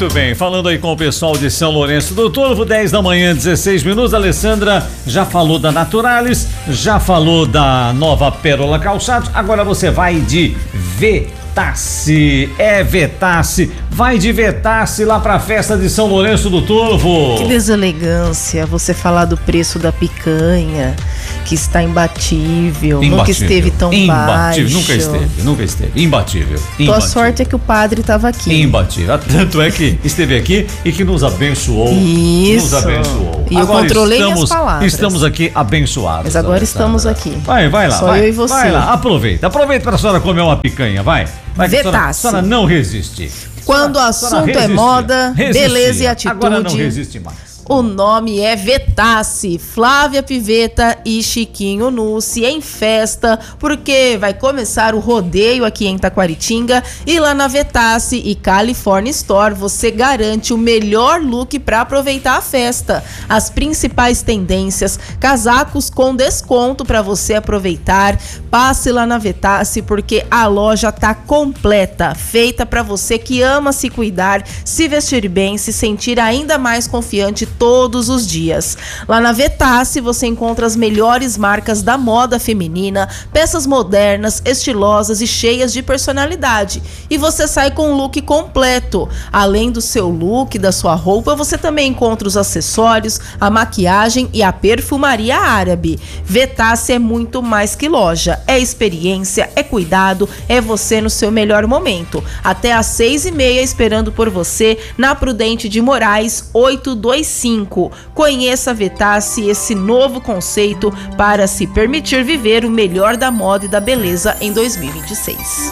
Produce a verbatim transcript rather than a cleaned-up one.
Muito bem, falando aí com o pessoal de São Lourenço do Turvo, dez da manhã, dezesseis minutos. A Alessandra já falou da Naturalis, já falou da nova Pérola Calçados, agora você vai de Vetasse. É Vetasse, vai de Vetasse lá pra festa de São Lourenço do Turvo. Que deselegância você falar do preço da picanha, que está imbatível, imbatível. Nunca esteve tão imbatível. baixo. Nunca esteve, nunca esteve, imbatível. imbatível. Tua sorte é que o padre estava aqui. Imbatível, tanto é que esteve aqui e que nos abençoou. Isso. Nos abençoou. E agora eu controlei estamos, minhas palavras. Estamos aqui abençoados. Mas agora estamos aqui. Vai, vai lá. Só vai, eu e você. Vai lá, aproveita, aproveita para a senhora comer uma picanha, vai. Vai que a senhora, a senhora não resiste. Quando o assunto é moda, resistia. Beleza e atitude. Agora não resiste mais. O nome é Vetasse. Flávia Pivetta e Chiquinho Nucci em festa, porque vai começar o rodeio aqui em Taquaritinga, e lá na Vetasse e California Store você garante o melhor look para aproveitar a festa. As principais tendências, casacos com desconto para você aproveitar. Passe lá na Vetasse porque a loja tá completa, feita para você que ama se cuidar, se vestir bem, se sentir ainda mais confiante todos os dias. Lá na Vetasse você encontra as melhores marcas da moda feminina, peças modernas, estilosas e cheias de personalidade. E você sai com um look completo. Além do seu look, da sua roupa, você também encontra os acessórios, a maquiagem e a perfumaria árabe. Vetasse é muito mais que loja. É experiência, é cuidado, é você no seu melhor momento. Até às seis e meia esperando por você na Prudente de Moraes oitocentos e vinte e cinco. Conheça a Vetasse, esse novo conceito para se permitir viver o melhor da moda e da beleza em dois mil e vinte e seis.